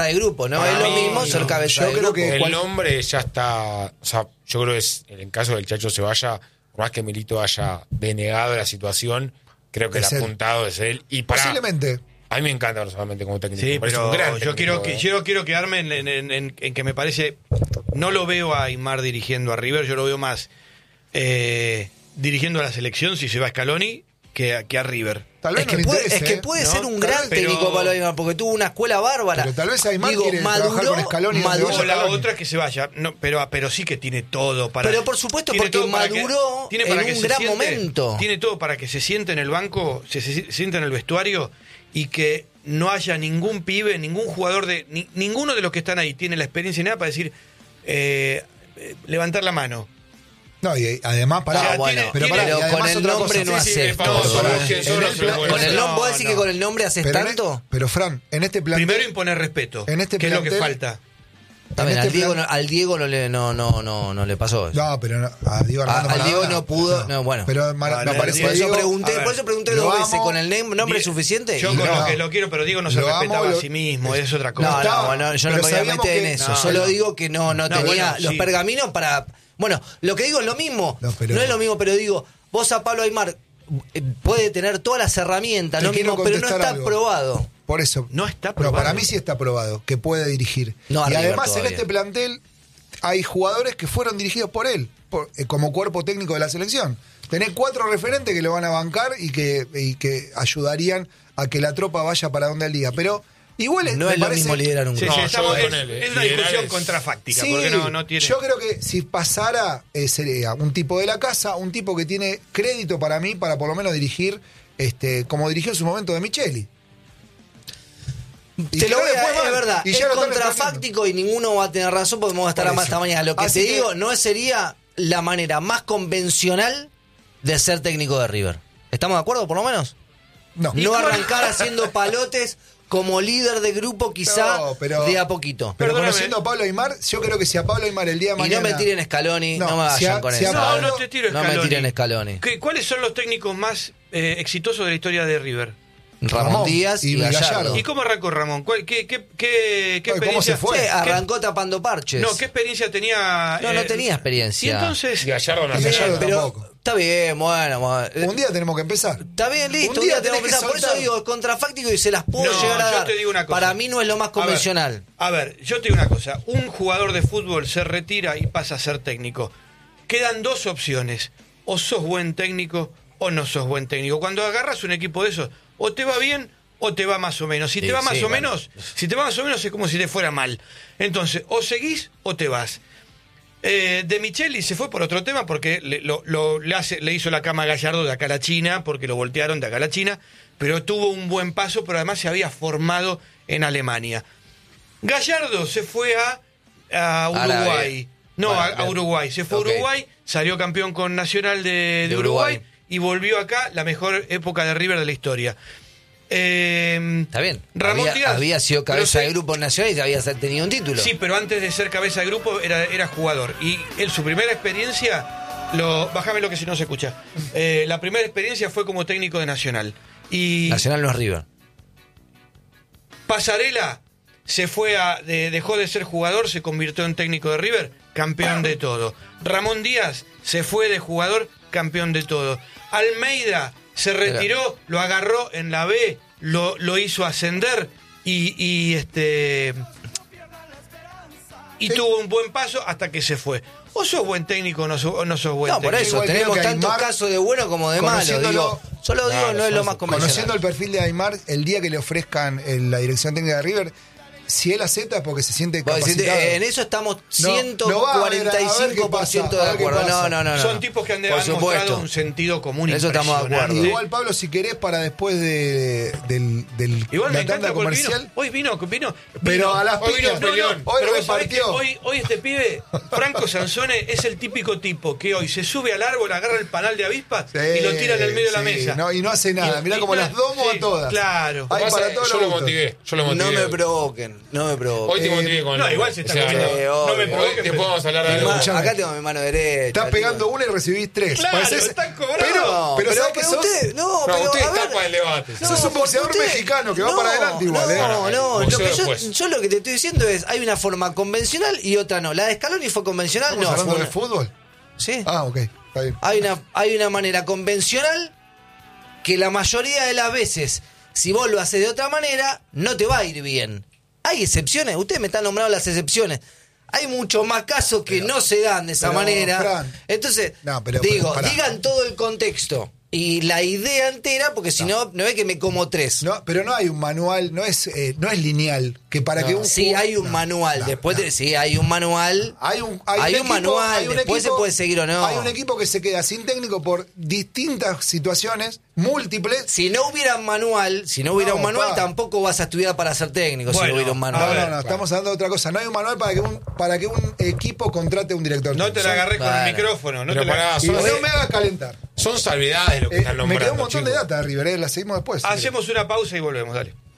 de grupo, ¿no? Es lo mismo ser cabeza de grupo. El nombre ya está, o sea, yo creo que es, en el caso del Chacho se vaya, por más que Milito haya denegado la situación, creo que el apuntado es él. Y posiblemente. A mí me encanta personalmente como técnico. Sí, pero yo quiero quedarme en que me parece, no lo veo a Aimar dirigiendo a River, yo lo veo más dirigiendo a la selección si se va a Scaloni que a River. Tal vez es que puede ser un gran técnico para Aimar, porque tuvo una escuela bárbara. Pero tal vez Aimar quiere trabajar con Scaloni. O la otra que se vaya. No, pero sí que tiene todo para... Pero por supuesto, porque maduró en un gran momento. Tiene todo para que se siente en el banco, se siente en el vestuario y que no haya ningún pibe, ningún jugador, ninguno de los que están ahí tiene la experiencia ni nada para decir, levantar la mano. No, y además, pero con el nombre no haces todo. Con el nombre, ¿vos decís que con el nombre haces tanto? Pero Fran, en este plantel... Primero imponer respeto, que es lo que falta. También al Diego no le pasó eso. No, pero a Diego al Diego no pudo. No, bueno. Pero me parece por eso pregunté 2 veces. ¿Con el nombre es suficiente? Yo con lo que lo quiero, pero Diego no se respetaba a sí mismo. Es otra cosa. No, yo no me voy a meter en eso. Solo digo que no tenía los pergaminos para... Bueno, lo que digo es lo mismo. No es lo mismo, pero digo, vos a Pablo Aimar puede tener todas las herramientas, pero no está probado. Por eso. No está probado. Pero para mí sí está probado, que puede dirigir. Y además en este plantel hay jugadores que fueron dirigidos por él, como cuerpo técnico de la selección. Tenés 4 referentes que lo van a bancar y que ayudarían a que la tropa vaya para donde él diga. Pero igual no es lo mismo liderar un grupo. Es una discusión contrafáctica, porque no tiene... Yo creo que si pasara, sería un tipo de la casa, un tipo que tiene crédito para mí, para por lo menos dirigir, como dirigió en su momento de Micheli. Te lo voy a es verdad, es contrafáctico y ninguno va a tener razón porque vamos a estar más esta mañana. Lo que te digo, no sería la manera más convencional de ser técnico de River. ¿Estamos de acuerdo, por lo menos? No arrancar haciendo palotes como líder de grupo, quizá de a poquito. Pero conociendo a Pablo Aimar, yo creo que si a Pablo Aimar el día de mañana... Y no me tiren Scaloni, no me vayan con eso. No te tiro Scaloni. No me tiren Scaloni. ¿Cuáles son los técnicos más exitosos de la historia de River? Ramón Díaz y Gallardo. ¿Y cómo arrancó Ramón? ¿Qué experiencia? ¿Cómo se fue? Arrancó tapando parches. No, ¿qué experiencia tenía? No tenía experiencia. Y entonces... Gallardo tampoco. Está bien, bueno. Un día tenemos que empezar. Está bien, listo. Un día tenemos que empezar. Por eso digo, es contrafáctico y se las puedo llegar a dar. Yo te digo una cosa. Para mí no es lo más convencional. A ver, yo te digo una cosa. Un jugador de fútbol se retira y pasa a ser técnico. Quedan 2 opciones. O sos buen técnico o no sos buen técnico. Cuando agarras un equipo de esos, o te va bien o te va más o menos. Si te va más o menos es como si te fuera mal. Entonces, o seguís o te vas. De Micheli se fue por otro tema porque le hizo la cama a Gallardo de acá a la China, porque lo voltearon de acá a la China, pero tuvo un buen paso, pero además se había formado en Alemania. Gallardo se fue a Uruguay. A Uruguay. Se fue a Uruguay, salió campeón con Nacional de Uruguay y volvió acá, la mejor época de River de la historia. Está bien. Ramón Díaz había sido cabeza de grupo nacional y había tenido un título. Sí, pero antes de ser cabeza de grupo era jugador. Y su primera experiencia, bájame lo que si no se escucha. La primera experiencia fue como técnico de Nacional. Y Nacional no es River. Pasarela se fue dejó de ser jugador, se convirtió en técnico de River, campeón de todo. Ramón Díaz se fue de jugador, campeón de todo. Almeida se retiró, lo agarró en la B, lo hizo ascender y tuvo un buen paso hasta que se fue. O sos buen técnico o no sos buen técnico. No, por eso Igual tenemos tantos Aimar, casos de bueno como de malo. Solo digo, no es lo más convencional. Conociendo el perfil de Aimar, el día que le ofrezcan la dirección técnica de River, si él acepta es porque se siente capacitado. En eso estamos 145% de acuerdo. No. Son tipos que han mostrado un sentido común. Eso estamos de acuerdo. Igual, Pablo, si querés, para después del igual la tanda comercial. Hoy vino. Pero a las piñas, hoy repartió. Hoy este pibe, Franco Sansone, es el típico tipo que hoy se sube al árbol, agarra el panal de avispa y lo tira en el medio de la mesa. Y no hace nada. Mirá como las domo a todas. Claro. Yo lo motivé. No me provoquen. No me provoques. Hoy te motivé con igual se está comiendo. No me provoques. Te podemos hablar de algo. Acá tengo mi mano derecha. Estás pegando una y recibís 3. Claro, están cobrando. Pero ¿sabes qué sos? Usted, no, usted a ver, tapa el debate. Sos un boxeador mexicano que va para adelante igual. No, yo lo que te estoy diciendo es, hay una forma convencional y otra no. La de Scaloni fue convencional, ¿Estamos hablando de fútbol? Sí. Ok, está bien. Hay una manera convencional que la mayoría de las veces, si vos lo haces de otra manera, no te va a ir bien. Hay excepciones, ustedes me están nombrando las excepciones. Hay muchos más casos que no se dan de esa manera. Fran, entonces, digan todo el contexto y la idea entera, porque si no es que me como 3. No, pero no hay un manual, no es lineal. Que para que un sí, hay un manual. Después sí, hay un manual. Hay un manual. Después se puede seguir o no. Hay un equipo que se queda sin técnico por distintas situaciones múltiples. Si no hubiera un manual, tampoco vas a estudiar para ser técnico. Si no hubiera un manual. No, estamos hablando de otra cosa. No hay un manual para que un equipo contrate un director. No te la agarré con el micrófono. No me hagas calentar. Son salvedades lo que están nombrando. Me quedó un montón de data de River, la seguimos después. Hacemos una pausa y volvemos, dale.